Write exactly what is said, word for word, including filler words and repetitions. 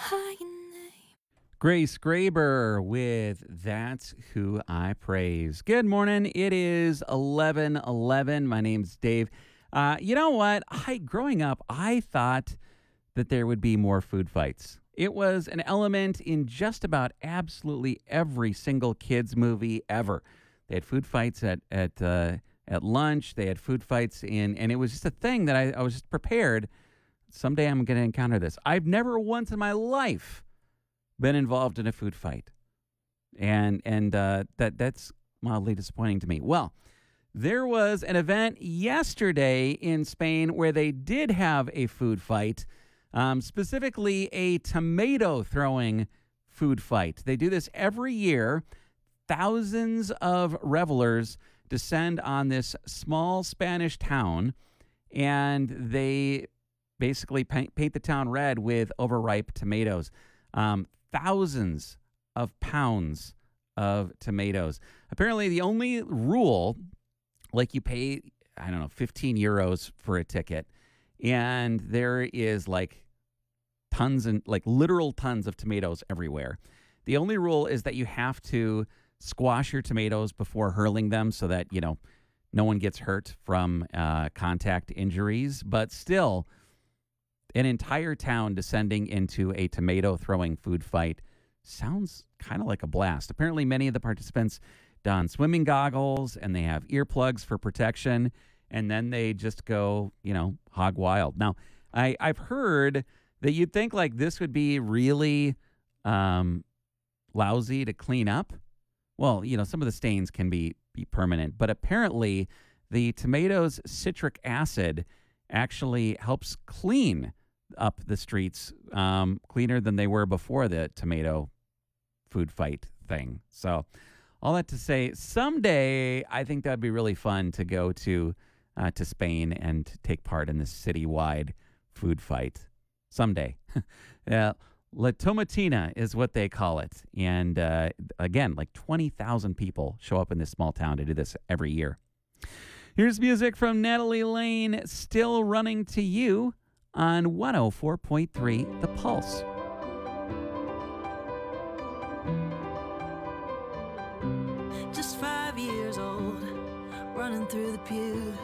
Grace Graber with That's Who I Praise. Good morning. It is eleven eleven. My name's Dave. Uh, you know what? I growing up, I thought that there would be more food fights. It was an element in just about absolutely every single kids movie ever. They had food fights at at uh, at lunch. They had food fights in, and it was just a thing that I, I was just prepared. Someday I'm going to encounter this. I've never once in my life been involved in a food fight, and and uh, that that's mildly disappointing to me. Well, there was an event yesterday in Spain where they did have a food fight, um, specifically a tomato throwing food fight. They do this every year. Thousands of revelers descend on this small Spanish town, and they basically paint, paint the town red with overripe tomatoes. Um, thousands of pounds of tomatoes. Apparently, the only rule, like you pay, I don't know, fifteen euros for a ticket, and there is like tons and like literal tons of tomatoes everywhere. The only rule is that you have to squash your tomatoes before hurling them so that, you know, no one gets hurt from uh, contact injuries. But still, an entire town descending into a tomato throwing food fight sounds kind of like a blast. Apparently, many of the participants don swimming goggles and they have earplugs for protection, and then they just go, you know, hog wild. Now, I, I've heard that you'd think like this would be really um, lousy to clean up. Well, you know, some of the stains can be, be permanent, but apparently the tomato's citric acid actually helps clean up the streets, um, cleaner than they were before the tomato food fight thing. So all that to say, someday I think that'd be really fun to go to uh, to Spain and take part in this citywide food fight. Someday. uh, La Tomatina is what they call it. And uh, again, like twenty thousand people show up in this small town to do this every year. Here's music from Natalie Lane, Still Running to You on one oh four point three The Pulse. Just five years old, running through the pews,